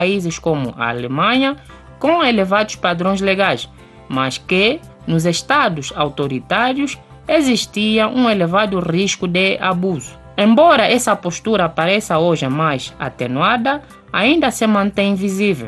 países como a Alemanha, com elevados padrões legais, mas que, nos estados autoritários, existia um elevado risco de abuso. Embora essa postura pareça hoje mais atenuada, ainda se mantém visível.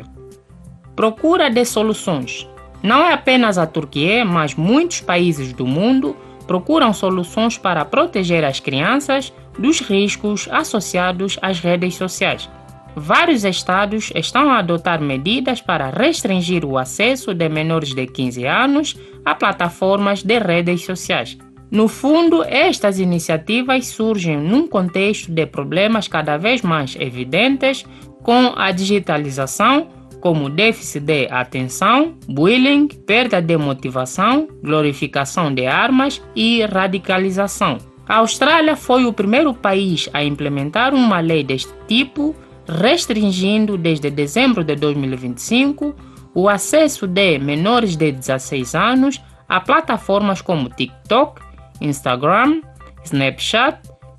Procura de soluções. Não é apenas a Turquia, mas muitos países do mundo procuram soluções para proteger as crianças dos riscos associados às redes sociais. Vários estados estão a adotar medidas para restringir o acesso de menores de 15 anos a plataformas de redes sociais. No fundo, estas iniciativas surgem num contexto de problemas cada vez mais evidentes com a digitalização, como déficit de atenção, bullying, perda de motivação, glorificação de armas e radicalização. A Austrália foi o primeiro país a implementar uma lei deste tipo, restringindo desde dezembro de 2025 o acesso de menores de 16 anos a plataformas como TikTok, Instagram, Snapchat,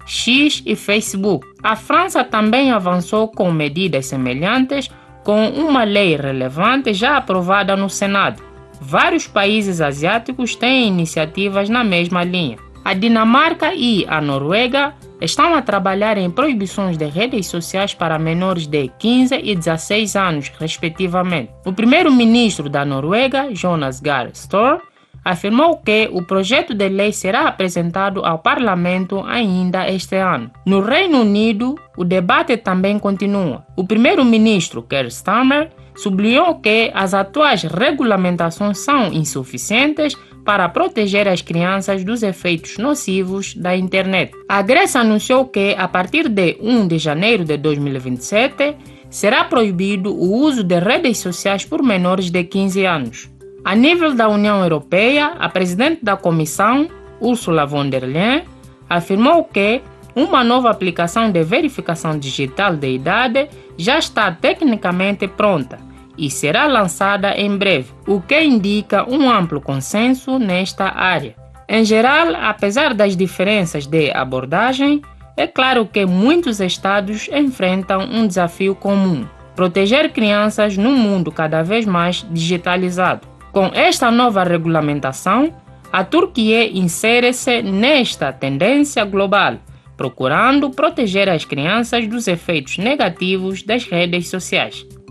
X e Facebook. A França também avançou com medidas semelhantes, com uma lei relevante já aprovada no Senado. Vários países asiáticos têm iniciativas na mesma linha. A Dinamarca e a Noruega estão a trabalhar em proibições de redes sociais para menores de 15 e 16 anos, respectivamente. O primeiro-ministro da Noruega, Jonas Gahr Støre, afirmou que o projeto de lei será apresentado ao parlamento ainda este ano. No Reino Unido, o debate também continua. O primeiro-ministro Keir Starmer sublinhou que as atuais regulamentações são insuficientes para proteger as crianças dos efeitos nocivos da internet. A Grécia anunciou que, a partir de 1 de janeiro de 2027, será proibido o uso de redes sociais por menores de 15 anos. A nível da União Europeia, a presidente da Comissão, Ursula von der Leyen, afirmou que uma nova aplicação de verificação digital de idade já está tecnicamente pronta e será lançada em breve, o que indica um amplo consenso nesta área. Em geral, apesar das diferenças de abordagem, é claro que muitos estados enfrentam um desafio comum: proteger crianças num mundo cada vez mais digitalizado. Com esta nova regulamentação, a Turquia insere-se nesta tendência global, procurando proteger as crianças dos efeitos negativos das redes sociais.